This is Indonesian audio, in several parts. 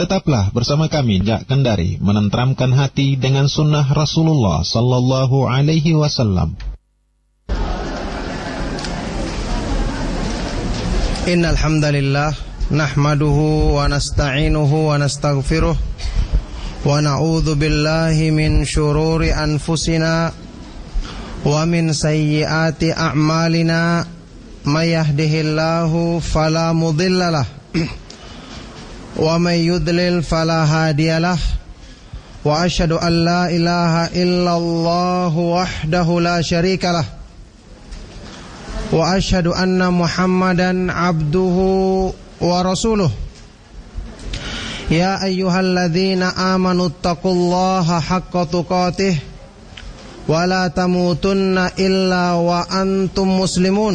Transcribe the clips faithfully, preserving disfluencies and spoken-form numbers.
Tetaplah bersama kami Jak Kendari menenteramkan hati dengan sunnah Rasulullah sallallahu alaihi wasallam. Innal hamdalillah nahmaduhu wa nasta'inuhu wa nastaghfiruh wa na'udzu billahi min syururi anfusina wa min sayyiati a'malina may yahdihillahu fala mudhillalah wa may yudlil fala hadiyalah wa asyhadu an la ilaha illallah wahdahu la syarikalah wa asyhadu anna Muhammadan abduhu wa rasuluh. Ya ayyuhalladzina amanu taqullaha haqqa tuqatih wa la tamutunna illa wa antum muslimun.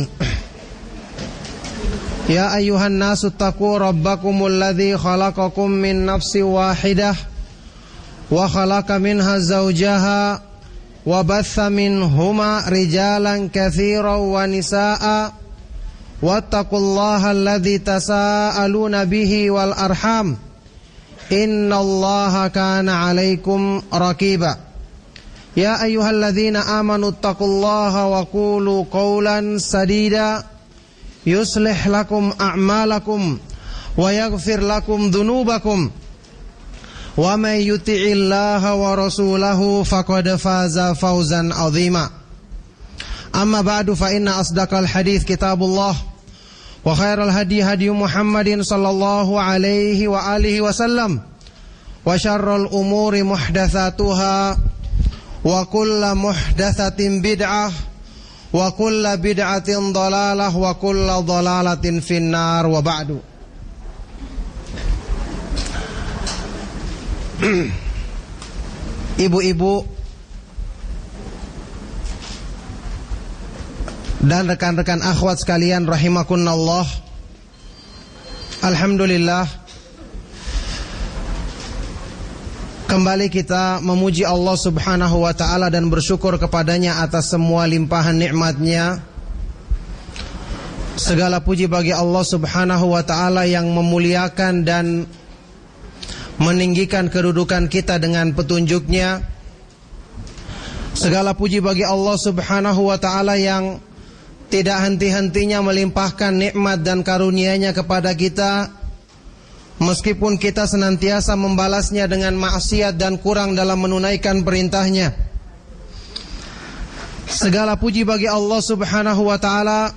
Ya ayyuhan nasu taqu rabbakumul ladzi khalaqakum min nafsin wahidah wa khalaqa minha zawjaha wa batha minhuma rijalan katsiran wa nisaa'a wattaqullaha alladzi tasaaluna bihi wal arham innallaha kana 'alaikum raqiba. Ya ayyuhalladzina amanu taqullaha wa qulu qawlan sadida yuslih lakum a'malakum wa yaghfir lakum dhunubakum wa may yuti'illaha wa rasulahu faqad faza fawzan 'azima. Amma ba'du fa inna asdaqal hadits kitabullah wa khairal hadi hadi Muhammadin sallallahu alaihi wa alihi wasallam wa syarrul umuri muhdatsatuha wa kullu muhdatsatin bid'ah wa kullu bid'atin dhalalah wa kullu dhalalatin finnar wa ba'du. Ibu-ibu dan rekan-rekan akhwat sekalian rahimakunallah, alhamdulillah kembali kita memuji Allah subhanahu wa ta'ala dan bersyukur kepadanya atas semua limpahan nikmatnya. Segala puji bagi Allah subhanahu wa ta'ala yang memuliakan dan meninggikan kedudukan kita dengan petunjuknya. Segala puji bagi Allah subhanahu wa ta'ala yang tidak henti-hentinya melimpahkan nikmat dan karunia-Nya kepada kita, meskipun kita senantiasa membalasnya dengan maksiat dan kurang dalam menunaikan perintahnya. Segala puji bagi Allah subhanahu wa ta'ala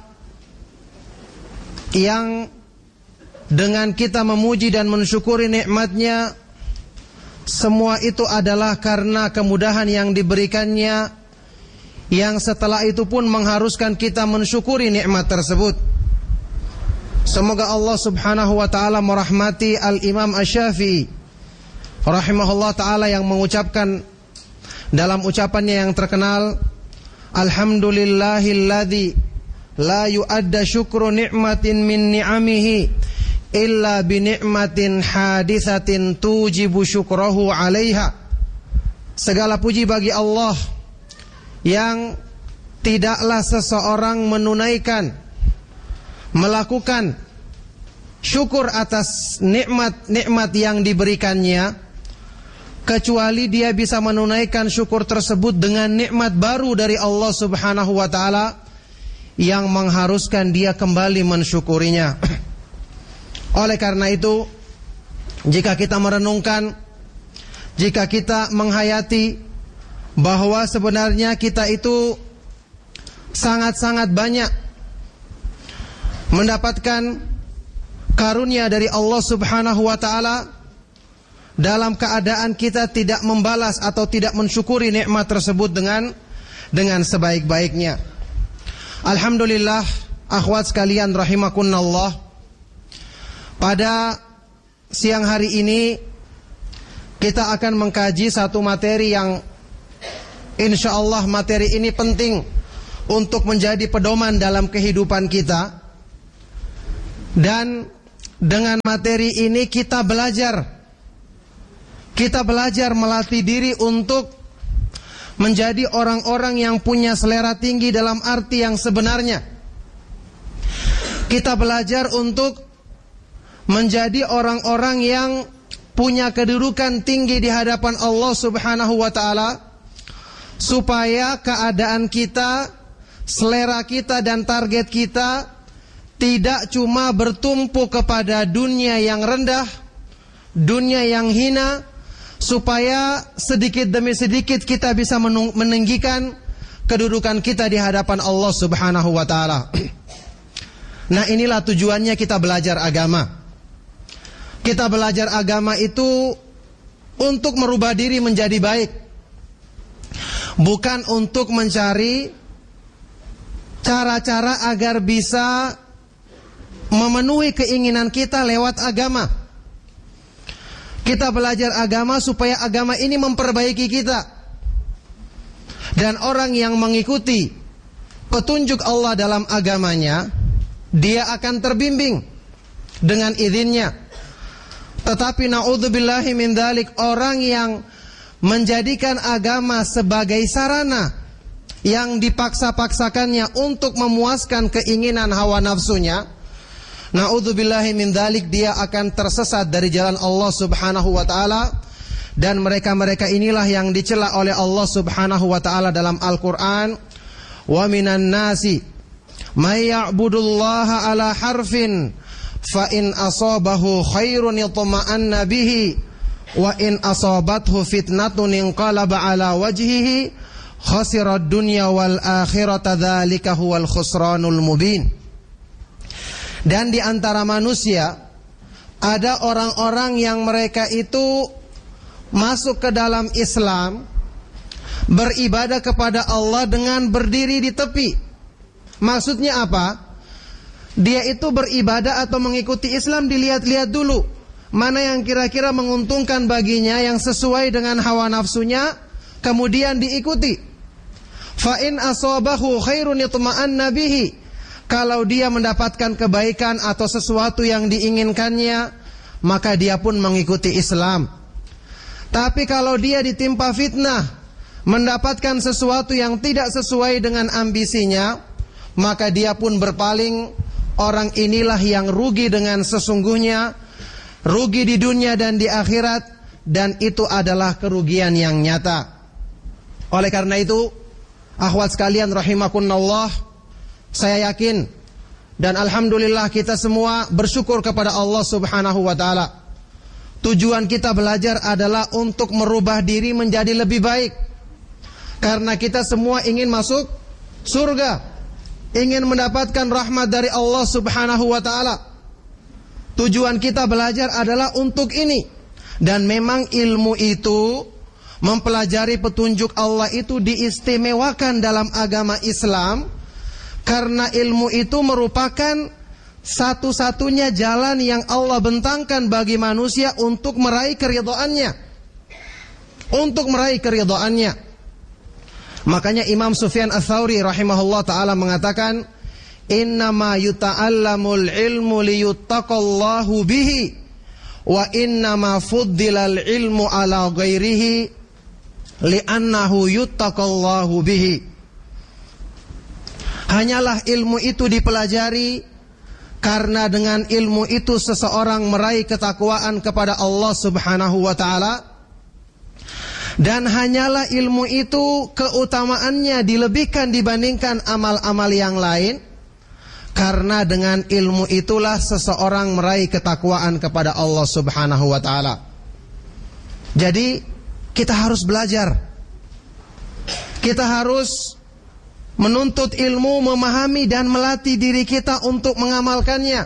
yang dengan kita memuji dan mensyukuri nikmatnya, semua itu adalah karena kemudahan yang diberikannya, yang setelah itu pun mengharuskan kita mensyukuri nikmat tersebut. Semoga Allah subhanahu wa ta'ala merahmati Al-Imam Asy-Syafi'i rahimahullah ta'ala yang mengucapkan dalam ucapannya yang terkenal, alhamdulillahilladzi la yu'adda syukru ni'matin min ni'amihi illa bi ni'matin hadithatin tujibu syukrahu 'alaiha. Segala puji bagi Allah yang tidaklah seseorang menunaikan, melakukan syukur atas nikmat-nikmat yang diberikannya, kecuali dia bisa menunaikan syukur tersebut dengan nikmat baru dari Allah subhanahu wa ta'ala yang mengharuskan dia kembali mensyukurinya. Oleh karena itu, jika kita merenungkan, jika kita menghayati bahwa sebenarnya kita itu sangat-sangat banyak mendapatkan karunia dari Allah subhanahu wa ta'ala, dalam keadaan kita tidak membalas atau tidak mensyukuri nikmat tersebut dengan dengan sebaik-baiknya. Alhamdulillah, akhwat sekalian rahimakunallah, pada siang hari ini kita akan mengkaji satu materi yang insyaallah materi ini penting untuk menjadi pedoman dalam kehidupan kita. Dan dengan materi ini kita belajar Kita belajar melatih diri untuk menjadi orang-orang yang punya selera tinggi dalam arti yang sebenarnya. Kita belajar untuk menjadi orang-orang yang punya kedudukan tinggi di hadapan Allah Subhanahu wa taala, supaya keadaan kita, selera kita dan target kita tidak cuma bertumpu kepada dunia yang rendah, dunia yang hina, supaya sedikit demi sedikit kita bisa meninggikan kedudukan kita di hadapan Allah Subhanahu wa taala. Nah, inilah tujuannya kita belajar agama. Kita belajar agama itu untuk merubah diri menjadi baik, bukan untuk mencari cara-cara agar bisa memenuhi keinginan kita lewat agama. Kita belajar agama supaya agama ini memperbaiki kita. Dan orang yang mengikuti petunjuk Allah dalam agamanya, dia akan terbimbing dengan izinnya. Tetapi na'udzubillahi min dzalik, orang yang menjadikan agama sebagai sarana yang dipaksa-paksakannya untuk memuaskan keinginan hawa nafsunya, na'udzubillahi min dzalik, dia akan tersesat dari jalan Allah Subhanahu wa taala. Dan mereka-mereka inilah yang dicela oleh Allah Subhanahu wa taala dalam Al-Qur'an, wa minan nasi may ya'budullaha ala harfin fa in asabahu khairun yatma'anna bihi wa in asabathu fitnatun inqalaba ala wajhihi khasirad dunya wal akhirata dzalika huwal khusranul mubin. Dan di antara manusia ada orang-orang yang mereka itu masuk ke dalam Islam, beribadah kepada Allah dengan berdiri di tepi. Maksudnya apa? Dia itu beribadah atau mengikuti Islam, dilihat-lihat dulu mana yang kira-kira menguntungkan baginya, yang sesuai dengan hawa nafsunya, kemudian diikuti. Fa in asabahu khairun yatma'anna bihi, kalau dia mendapatkan kebaikan atau sesuatu yang diinginkannya, maka dia pun mengikuti Islam. Tapi kalau dia ditimpa fitnah, mendapatkan sesuatu yang tidak sesuai dengan ambisinya, maka dia pun berpaling. Orang inilah yang rugi dengan sesungguhnya, rugi di dunia dan di akhirat, dan itu adalah kerugian yang nyata. Oleh karena itu, akhwat sekalian rahimakumullah, saya yakin dan alhamdulillah kita semua bersyukur kepada Allah Subhanahu wa taala. Tujuan kita belajar adalah untuk merubah diri menjadi lebih baik, karena kita semua ingin masuk surga, ingin mendapatkan rahmat dari Allah Subhanahu wa taala. Tujuan kita belajar adalah untuk ini. Dan memang ilmu itu, mempelajari petunjuk Allah itu diistimewakan dalam agama Islam, karena ilmu itu merupakan satu-satunya jalan yang Allah bentangkan bagi manusia untuk meraih keridhaannya. Untuk meraih keridhaannya. Makanya Imam Sufyan Ats-Tsauri rahimahullah ta'ala mengatakan, innama yuta'allamul ilmu liyuttaqallahu bihi, wa innama fuddilal ilmu ala ghairihi li'annahu yuttaqallahu bihi. Hanyalah ilmu itu dipelajari karena dengan ilmu itu seseorang meraih ketakwaan kepada Allah Subhanahu wa ta'ala. Dan hanyalah ilmu itu keutamaannya dilebihkan dibandingkan amal-amal yang lain, karena dengan ilmu itulah seseorang meraih ketakwaan kepada Allah Subhanahu wa ta'ala. Jadi kita harus belajar, kita harus menuntut ilmu, memahami dan melatih diri kita untuk mengamalkannya.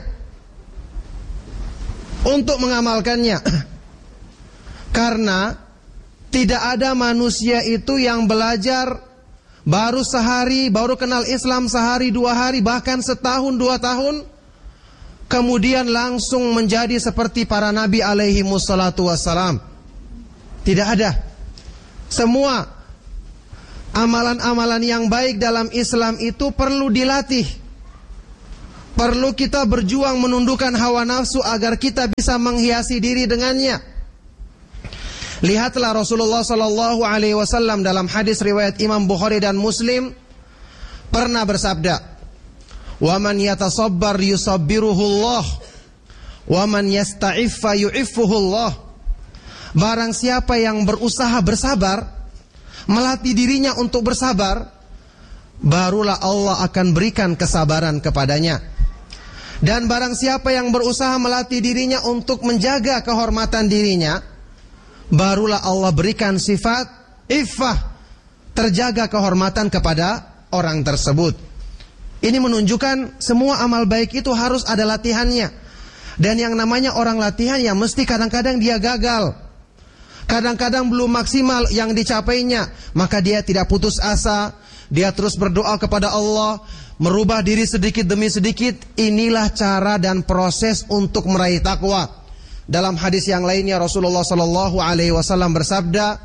Untuk mengamalkannya. Karena tidak ada manusia itu yang belajar baru sehari, baru kenal Islam sehari dua hari, bahkan setahun dua tahun, kemudian langsung menjadi seperti para nabi alaihi wassalatu wassalam. Tidak ada. Semua amalan-amalan yang baik dalam Islam itu perlu dilatih. Perlu kita berjuang menundukkan hawa nafsu agar kita bisa menghiasi diri dengannya. Lihatlah Rasulullah sallallahu alaihi wasallam dalam hadis riwayat Imam Bukhari dan Muslim pernah bersabda, "Wa man yatasabbar yusabbiruhu Allah, wa man yasta'iffa yu'iffuhu Allah." barang siapa yang berusaha bersabar, melatih dirinya untuk bersabar, barulah Allah akan berikan kesabaran kepadanya. Dan barang siapa yang berusaha melatih dirinya untuk menjaga kehormatan dirinya, barulah Allah berikan sifat iffah, terjaga kehormatan kepada orang tersebut. Ini menunjukkan semua amal baik itu harus ada latihannya. Dan yang namanya orang latihan ya mesti kadang-kadang dia gagal, kadang-kadang belum maksimal yang dicapainya, maka dia tidak putus asa, dia terus berdoa kepada Allah, merubah diri sedikit demi sedikit. Inilah cara dan proses untuk meraih takwa. Dalam hadis yang lainnya Rasulullah sallallahu alaihi wasallam bersabda,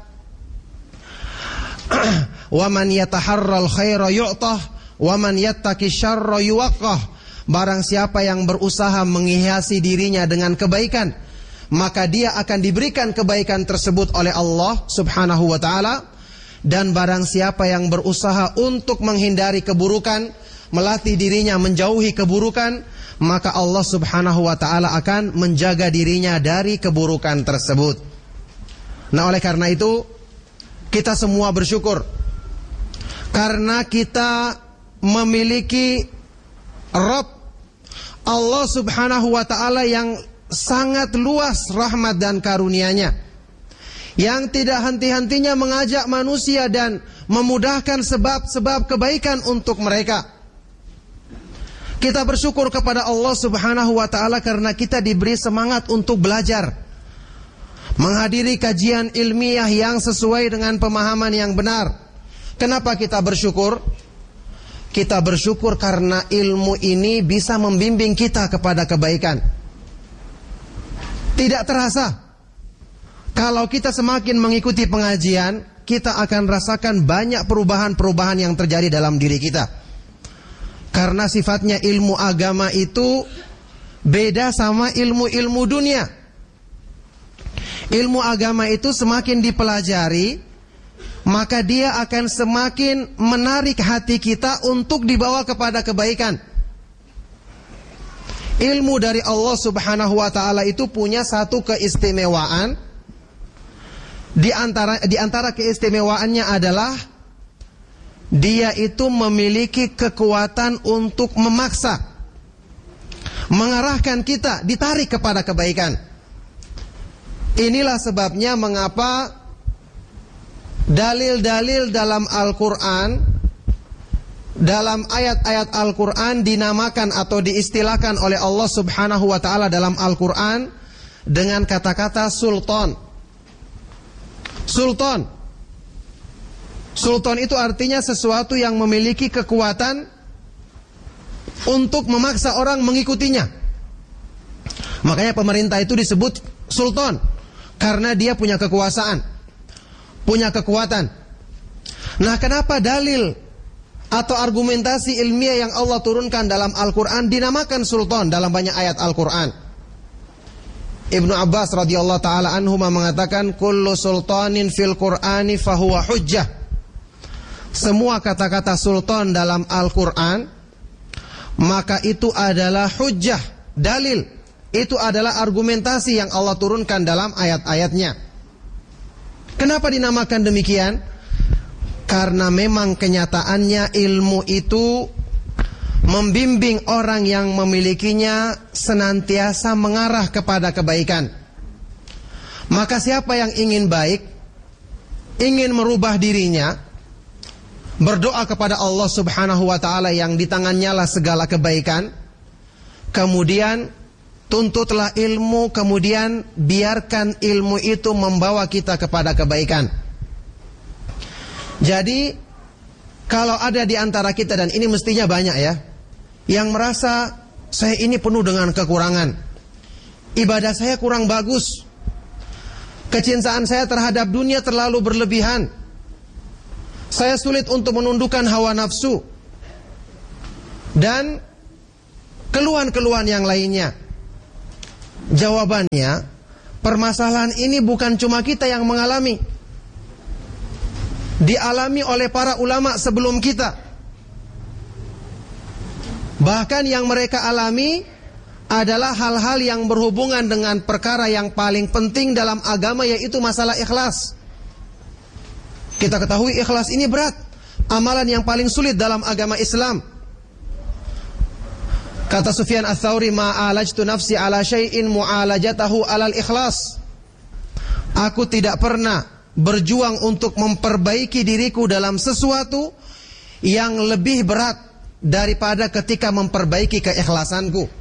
"Wa man yataharral khaira yu'tah, wa man yattaqi syarra yuwaqqah." Barang siapa yang berusaha menghiasi dirinya dengan kebaikan, maka dia akan diberikan kebaikan tersebut oleh Allah Subhanahu wa taala. Dan barang siapa yang berusaha untuk menghindari keburukan, melatih dirinya menjauhi keburukan, maka Allah Subhanahu wa taala akan menjaga dirinya dari keburukan tersebut. Nah, oleh karena itu kita semua bersyukur karena kita memiliki Rabb Allah Subhanahu wa taala yang sangat luas rahmat dan karunia-Nya, yang tidak henti-hentinya mengajak manusia dan memudahkan sebab-sebab kebaikan untuk mereka. Kita bersyukur kepada Allah Subhanahu wa taala karena kita diberi semangat untuk belajar, menghadiri kajian ilmiah yang sesuai dengan pemahaman yang benar. Kenapa kita bersyukur? Kita bersyukur karena ilmu ini bisa membimbing kita kepada kebaikan. Tidak terasa, kalau kita semakin mengikuti pengajian, kita akan rasakan banyak perubahan-perubahan yang terjadi dalam diri kita. Karena sifatnya ilmu agama itu beda sama ilmu-ilmu dunia. Ilmu agama itu semakin dipelajari, maka dia akan semakin menarik hati kita untuk dibawa kepada kebaikan. Ilmu dari Allah Subhanahu wa taala itu punya satu keistimewaan. Di antara di antara keistimewaannya adalah dia itu memiliki kekuatan untuk memaksa, mengarahkan kita ditarik kepada kebaikan. Inilah sebabnya mengapa dalil-dalil dalam Al-Quran, dalam ayat-ayat Al-Quran dinamakan atau diistilahkan oleh Allah Subhanahu wa ta'ala dalam Al-Quran dengan kata-kata sultan. Sultan Sultan itu artinya sesuatu yang memiliki kekuatan untuk memaksa orang mengikutinya. Makanya pemerintah itu disebut sultan, karena dia punya kekuasaan, punya kekuatan. Nah, kenapa dalil atau argumentasi ilmiah yang Allah turunkan dalam Al-Quran dinamakan sultan dalam banyak ayat Al-Quran? Ibnu Abbas radhiyallahu ta'ala anhuma mengatakan, kullu sultanin fil Qur'ani fahuwa hujjah. Semua kata-kata sultan dalam Al-Quran, maka itu adalah hujjah, dalil. Itu adalah argumentasi yang Allah turunkan dalam ayat-ayatnya. Kenapa dinamakan demikian? Karena memang kenyataannya ilmu itu membimbing orang yang memilikinya senantiasa mengarah kepada kebaikan. Maka siapa yang ingin baik, ingin merubah dirinya, berdoa kepada Allah Subhanahu wa ta'ala yang di tangannya lah segala kebaikan, kemudian tuntutlah ilmu, kemudian biarkan ilmu itu membawa kita kepada kebaikan. Jadi kalau ada di antara kita, dan ini mestinya banyak ya, yang merasa saya ini penuh dengan kekurangan, ibadah saya kurang bagus, kecintaan saya terhadap dunia terlalu berlebihan, saya sulit untuk menundukkan hawa nafsu, dan keluhan-keluhan yang lainnya. Jawabannya, permasalahan ini bukan cuma kita yang mengalami, dialami oleh para ulama sebelum kita. Bahkan yang mereka alami adalah hal-hal yang berhubungan dengan perkara yang paling penting dalam agama, yaitu masalah ikhlas. Kita ketahui ikhlas ini berat, amalan yang paling sulit dalam agama Islam. Kata Sufyan Ats-Tsauri, ma'alajtu nafsi ala syai'in mu'alajatahu alal ikhlas. Aku tidak pernah berjuang untuk memperbaiki diriku dalam sesuatu yang lebih berat daripada ketika memperbaiki keikhlasanku.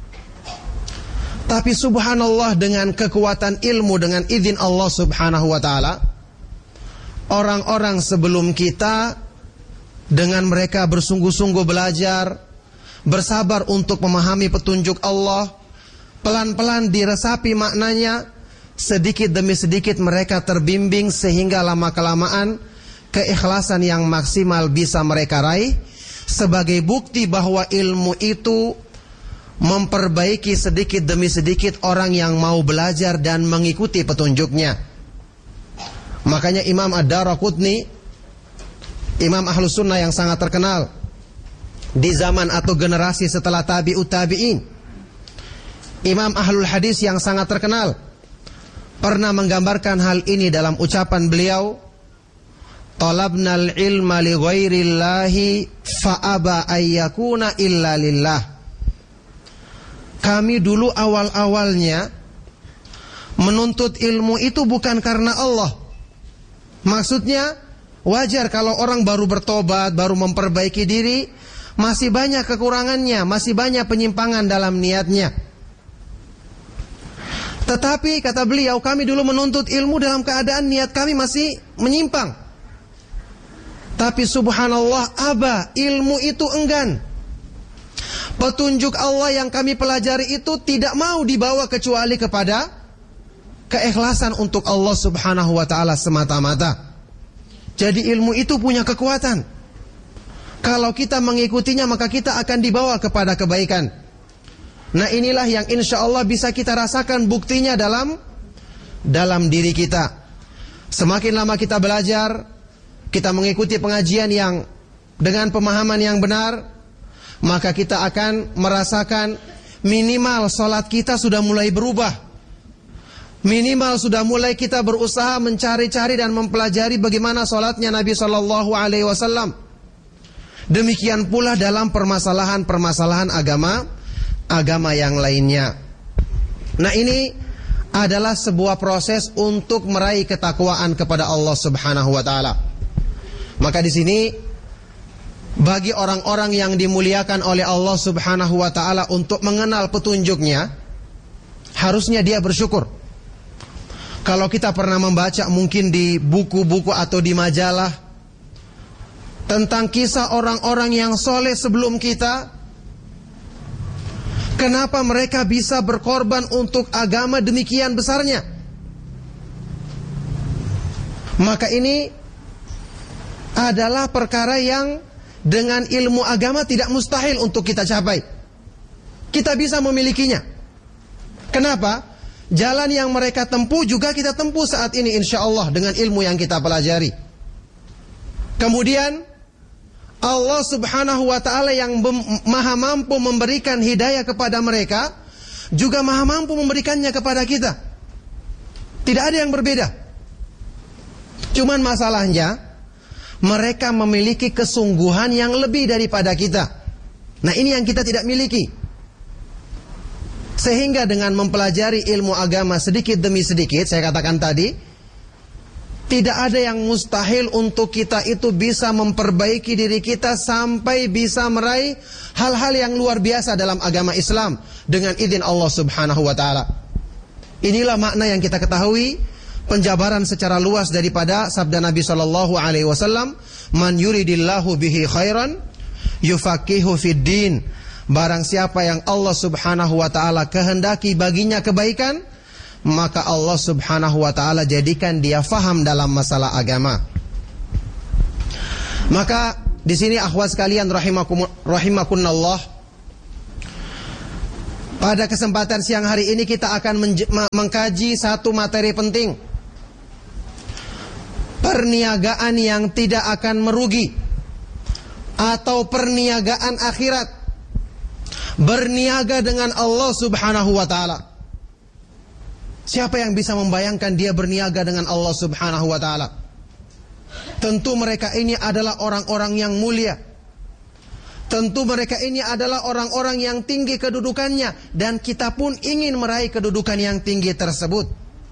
Tapi subhanallah, dengan kekuatan ilmu, dengan izin Allah subhanahu wa ta'ala, orang-orang sebelum kita, dengan mereka bersungguh-sungguh belajar, bersabar untuk memahami petunjuk Allah, pelan-pelan diresapi maknanya, sedikit demi sedikit mereka terbimbing, sehingga lama-kelamaan keikhlasan yang maksimal bisa mereka raih, sebagai bukti bahwa ilmu itu memperbaiki sedikit demi sedikit orang yang mau belajar dan mengikuti petunjuknya. Makanya Imam Ad-Daraqutni, Imam Ahlus Sunnah yang sangat terkenal di zaman atau generasi setelah tabi'ut tabi'in, Imam Ahlul Hadis yang sangat terkenal, pernah menggambarkan hal ini dalam ucapan beliau, talabnal ilma li ghairillahi fa'aba ayyakuna illa lillah. Kami dulu awal-awalnya menuntut ilmu itu bukan karena Allah. Maksudnya wajar kalau orang baru bertobat, baru memperbaiki diri, masih banyak kekurangannya, masih banyak penyimpangan dalam niatnya. Tetapi kata beliau, kami dulu menuntut ilmu dalam keadaan niat kami masih menyimpang. Tapi subhanallah, aba, ilmu itu enggan. Petunjuk Allah yang kami pelajari itu tidak mau dibawa kecuali kepada keikhlasan untuk Allah subhanahu wa ta'ala semata-mata. Jadi ilmu itu punya kekuatan. Kalau kita mengikutinya, maka kita akan dibawa kepada kebaikan. Nah, inilah yang insya Allah bisa kita rasakan buktinya dalam dalam diri kita. Semakin lama kita belajar, kita mengikuti pengajian yang dengan pemahaman yang benar, maka kita akan merasakan minimal sholat kita sudah mulai berubah. Minimal sudah mulai kita berusaha mencari-cari dan mempelajari bagaimana sholatnya Nabi shallallahu alaihi wasallam. Demikian pula dalam permasalahan-permasalahan agama agama yang lainnya. Nah, ini adalah sebuah proses untuk meraih ketakwaan kepada Allah subhanahu wa ta'ala. Maka di sini bagi orang-orang yang dimuliakan oleh Allah subhanahu wa ta'ala untuk mengenal petunjuknya, harusnya dia bersyukur. Kalau kita pernah membaca mungkin di buku-buku atau di majalah tentang kisah orang-orang yang soleh sebelum kita, kenapa mereka bisa berkorban untuk agama demikian besarnya? Maka ini adalah perkara yang dengan ilmu agama tidak mustahil untuk kita capai. Kita bisa memilikinya. Kenapa? Jalan yang mereka tempuh juga kita tempuh saat ini insya Allah dengan ilmu yang kita pelajari. Kemudian Allah subhanahu wa ta'ala yang maha mampu memberikan hidayah kepada mereka, juga maha mampu memberikannya kepada kita. Tidak ada yang berbeda. Cuman masalahnya, mereka memiliki kesungguhan yang lebih daripada kita. Nah, ini yang kita tidak miliki. Sehingga dengan mempelajari ilmu agama sedikit demi sedikit, saya katakan tadi, tidak ada yang mustahil untuk kita itu bisa memperbaiki diri kita sampai bisa meraih hal-hal yang luar biasa dalam agama Islam dengan izin Allah subhanahu wa ta'ala. Inilah makna yang kita ketahui, penjabaran secara luas daripada sabda Nabi sallallahu alaihi wasallam, man yuridillahu bihi khairan yufaqihu fid din. Barang siapa yang Allah subhanahu wa ta'ala kehendaki baginya kebaikan, maka Allah subhanahu wa ta'ala jadikan dia faham dalam masalah agama. Maka di sini akhwat sekalian rahimakum rahimakunallah, pada kesempatan siang hari ini kita akan mengkaji satu materi penting, perniagaan yang tidak akan merugi atau perniagaan akhirat. berniaga dengan Allah Subhanahu wa taala. Siapa yang bisa membayangkan dia berniaga dengan Allah Subhanahu wa taala? Tentu mereka ini adalah orang-orang yang mulia. Tentu mereka ini adalah orang-orang yang tinggi kedudukannya, dan kita pun ingin meraih kedudukan yang tinggi tersebut.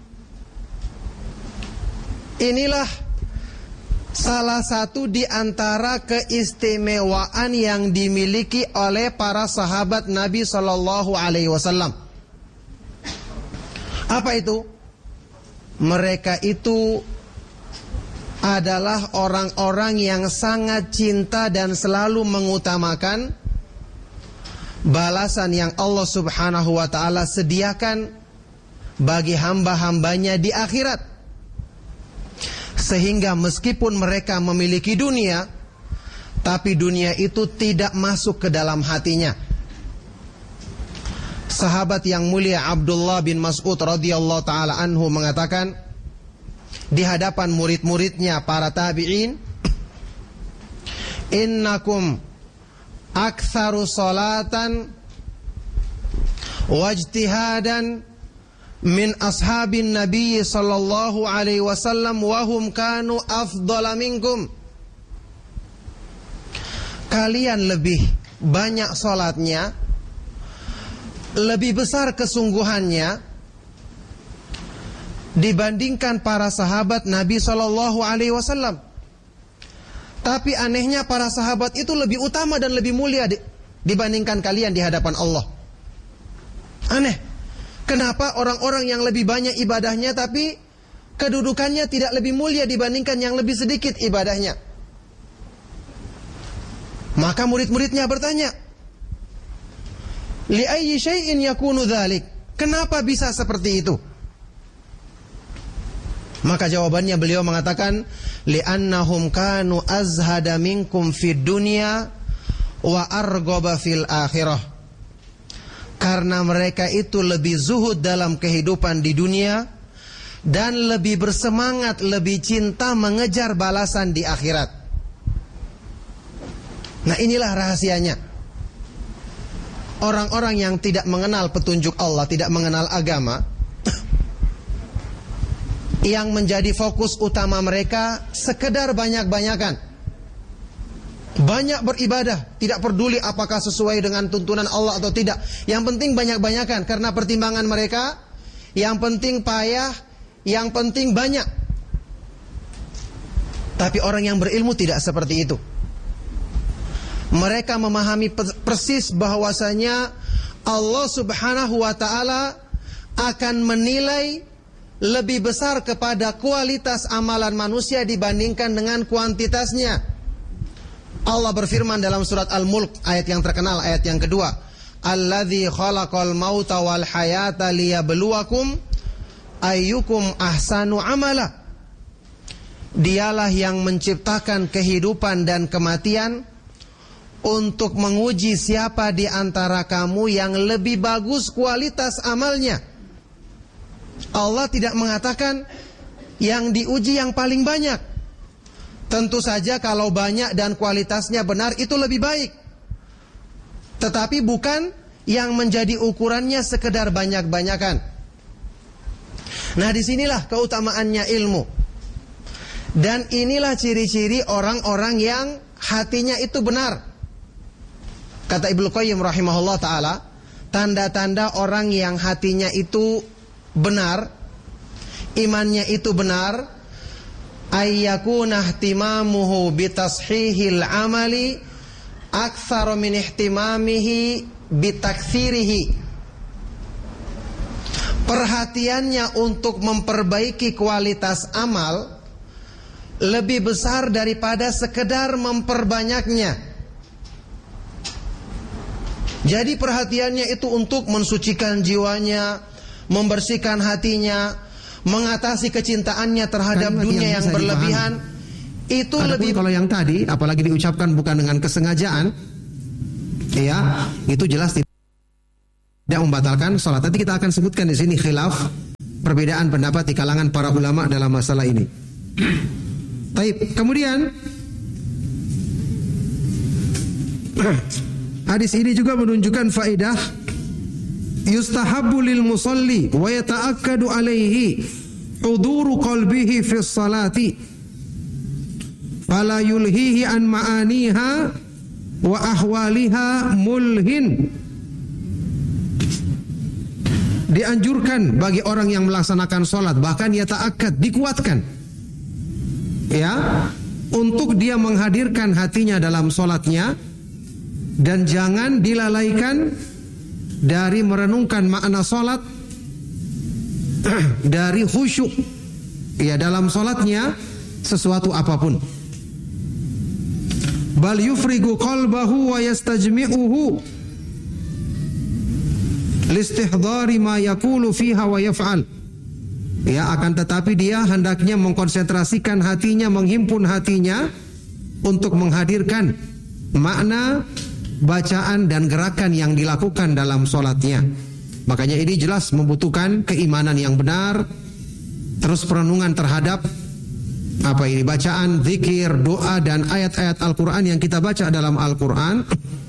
Inilah salah satu di antara keistimewaan yang dimiliki oleh para sahabat Nabi Shallallahu Alaihi Wasallam. Apa itu? Mereka itu adalah orang-orang yang sangat cinta dan selalu mengutamakan balasan yang Allah Subhanahu wa taala sediakan bagi hamba-hambanya di akhirat. Sehingga meskipun mereka memiliki dunia, tapi dunia itu tidak masuk ke dalam hatinya. Sahabat yang mulia Abdullah bin Mas'ud radhiyallahu taala anhu mengatakan di hadapan murid-muridnya para tabi'in, innakum aktsaru salatan wajtihadan min ashabin nabiy sallallahu alaihi wasallam wa hum kanu afdala minkum. Kalian lebih banyak salatnya, lebih besar kesungguhannya dibandingkan para sahabat Nabi Shallallahu Alaihi Wasallam. Tapi anehnya para sahabat itu lebih utama dan lebih mulia di, dibandingkan kalian di hadapan Allah. Aneh. Kenapa orang-orang yang lebih banyak ibadahnya tapi kedudukannya tidak lebih mulia dibandingkan yang lebih sedikit ibadahnya? Maka murid-muridnya bertanya, li ayyi syai'in yakunu dzalik? Kenapa bisa seperti itu? Maka jawabannya beliau mengatakan, li'annahum kanu azhada minkum fid dunya wa arghaba fil akhirah. Karena mereka itu lebih zuhud dalam kehidupan di dunia dan lebih bersemangat, lebih cinta mengejar balasan di akhirat. Nah, inilah rahasianya. Orang-orang yang tidak mengenal petunjuk Allah, tidak mengenal agama, yang menjadi fokus utama mereka sekedar banyak-banyakan, banyak beribadah, tidak peduli apakah sesuai dengan tuntunan Allah atau tidak. Yang penting banyak-banyakan, karena pertimbangan mereka, yang penting payah, yang penting banyak. Tapi orang yang berilmu tidak seperti itu. Mereka memahami persis bahwasanya Allah Subhanahu wa taala akan menilai lebih besar kepada kualitas amalan manusia dibandingkan dengan kuantitasnya. Allah berfirman dalam surat Al-Mulk, ayat yang terkenal, ayat yang kedua, alladzi khalaqal mauta wal hayata liyabluwakum ayyukum ahsanu amala. Dialah yang menciptakan kehidupan dan kematian untuk menguji siapa di antara kamu yang lebih bagus kualitas amalnya. Allah tidak mengatakan yang diuji yang paling banyak. Tentu saja kalau banyak dan kualitasnya benar itu lebih baik. Tetapi bukan yang menjadi ukurannya sekedar banyak-banyakan. Nah, disinilah keutamaannya ilmu. Dan inilah ciri-ciri orang-orang yang hatinya itu benar. Kata Ibnu Qayyim rahimahullah ta'ala, tanda-tanda orang yang hatinya itu benar, imannya itu benar, ayyakuna ihtimamuhu bitashihil amali aktsara min ihtimamihi bitaktsirihi. Perhatiannya untuk memperbaiki kualitas amal lebih besar daripada sekedar memperbanyaknya. Jadi perhatiannya itu untuk mensucikan jiwanya, membersihkan hatinya, mengatasi kecintaannya terhadap kalimat dunia yang, yang berlebihan. Dipahami. Itu adapun lebih. Kalau yang tadi, apalagi diucapkan bukan dengan kesengajaan, ya, itu jelas tidak membatalkan sholat. Nanti kita akan sebutkan di sini khilaf, perbedaan pendapat di kalangan para ulama dalam masalah ini. Baik, kemudian hadis ini juga menunjukkan faedah yustahabbu lil musalli wa yata'akkadu alaihi huduru qalbihi fi sholati fala yulhihi an ma'aniha wa ahwaliha mulhin. Dianjurkan bagi orang yang melaksanakan sholat, bahkan ya ta'akkad, dikuatkan ya, untuk dia menghadirkan hatinya dalam sholatnya, dan jangan dilalaikan dari merenungkan makna sholat, dari khusyuk ya dalam sholatnya, sesuatu apapun. Bal yufrigu qalbahu wa yastajmi'uhu listihdari ma yaqulu fiha wa yaf'al. Ya, akan tetapi dia hendaknya mengkonsentrasikan hatinya, menghimpun hatinya untuk menghadirkan makna bacaan dan gerakan yang dilakukan dalam sholatnya. Makanya ini jelas membutuhkan keimanan yang benar, terus perenungan terhadap apa ini bacaan, zikir, doa dan ayat-ayat Al-Quran yang kita baca dalam Al-Quran.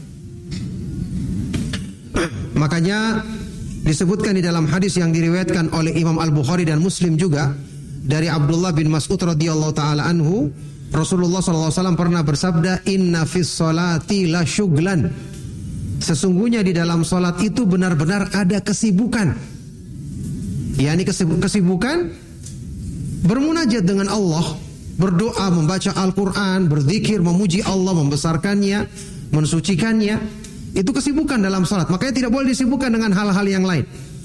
Makanya disebutkan di dalam hadis yang diriwayatkan oleh Imam Al-Bukhari dan Muslim juga dari Abdullah bin Mas'ud radhiyallahu taala anhu, Rasulullah sallallahu alaihi wasallam pernah bersabda, "Inna fis sholati la syughlan." Sesungguhnya di dalam salat itu benar-benar ada kesibukan. yakni kesibukan bermunajat dengan Allah, berdoa, membaca Al-Quran, berzikir, memuji Allah, membesarkannya, mensucikannya. Itu kesibukan dalam salat. Makanya tidak boleh disibukkan dengan hal-hal yang lain.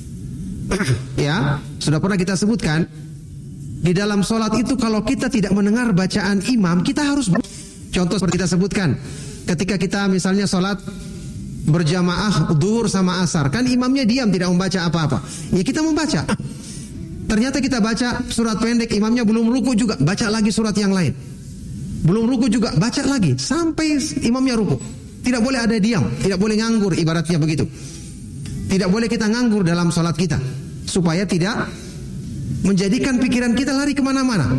Ya, sudah pernah kita sebutkan, di dalam salat itu kalau kita tidak mendengar bacaan imam, kita harus, contoh seperti kita sebutkan, ketika kita misalnya salat berjamaah duhur sama asar, kan imamnya diam tidak membaca apa-apa, ya kita membaca. Ternyata kita baca surat pendek, imamnya belum ruku juga, baca lagi surat yang lain. Belum ruku juga, baca lagi sampai imamnya ruku. Tidak boleh ada diam, tidak boleh nganggur, ibaratnya begitu. Tidak boleh kita nganggur dalam salat kita, supaya tidak menjadikan pikiran kita lari kemana-mana.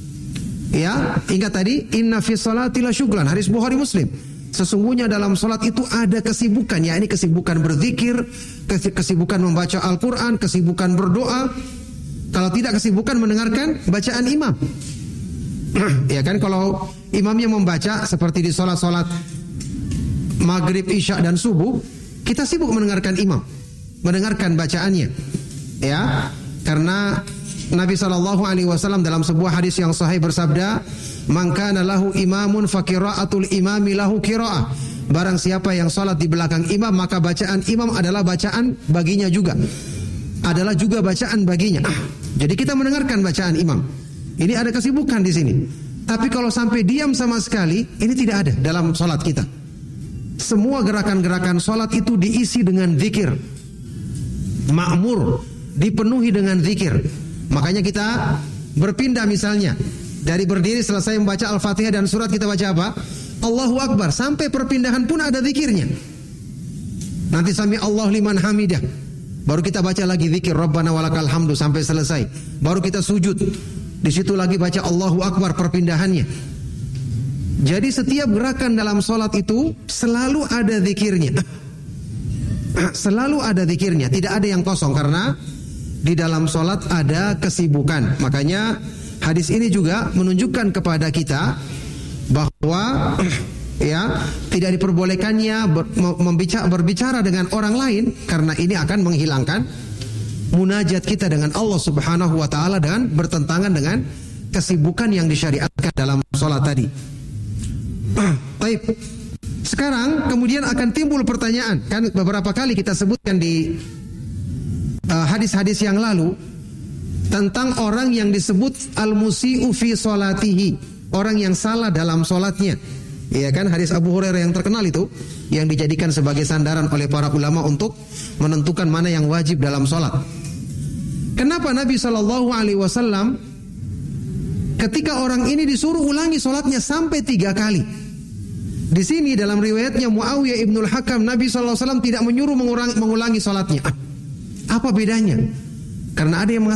Ya, ingat tadi, inna fi sholati la syughlan, hadis Bukhari Muslim. Sesungguhnya dalam salat itu ada kesibukan, yakni kesibukan berzikir, kesibukan membaca Al-Quran, kesibukan berdoa. Kalau tidak, kesibukan mendengarkan bacaan imam. Ya kan, kalau imamnya membaca seperti di salat-salat maghrib, isya dan subuh, kita sibuk mendengarkan imam, mendengarkan bacaannya. Ya, karena Nabi shallallahu alaihi wasallam dalam sebuah hadis yang sahih bersabda, "Man kana lahu imamun fa qira'atul imami lahu qira'ah." Barang siapa yang salat di belakang imam, maka bacaan imam adalah bacaan baginya juga. Adalah juga bacaan baginya. Jadi kita mendengarkan bacaan imam. Ini ada kesibukan di sini. Tapi kalau sampai diam sama sekali, ini tidak ada dalam salat kita. Semua gerakan-gerakan salat itu diisi dengan zikir. Ma'mur, dipenuhi dengan zikir. Makanya kita berpindah misalnya dari berdiri selesai membaca Al-Fatihah dan surat, kita baca apa? Allahu Akbar. Sampai perpindahan pun ada zikirnya. Nanti sami Allah liman hamidah, baru kita baca lagi zikir Rabbana walakal hamdu sampai selesai. Baru kita sujud. Di situ lagi baca Allahu Akbar, perpindahannya. Jadi setiap gerakan dalam salat itu selalu ada zikirnya. Selalu ada zikirnya, tidak ada yang kosong, karena di dalam salat ada kesibukan. Makanya hadis ini juga menunjukkan kepada kita bahwa ya, tidak diperbolehkannya ber, membicara, berbicara dengan orang lain, karena ini akan menghilangkan munajat kita dengan Allah Subhanahu wa taala dan bertentangan dengan kesibukan yang disyariatkan dalam salat tadi. Baik. Sekarang kemudian akan timbul pertanyaan, kan beberapa kali kita sebutkan di uh, hadis-hadis yang lalu tentang orang yang disebut al-musi'u fi sholatihi, orang yang salah dalam salatnya. Iya kan, hadis Abu Hurairah yang terkenal itu, yang dijadikan sebagai sandaran oleh para ulama untuk menentukan mana yang wajib dalam salat. Kenapa Nabi shallallahu alaihi wasallam ketika orang ini disuruh ulangi salatnya sampai tiga kali? Di sini dalam riwayatnya Muawiyah ibnul Hakam, Nabi shallallahu alaihi wasallam tidak menyuruh mengurangi, mengulangi salatnya. Apa bedanya? Karena ada yang mengatakan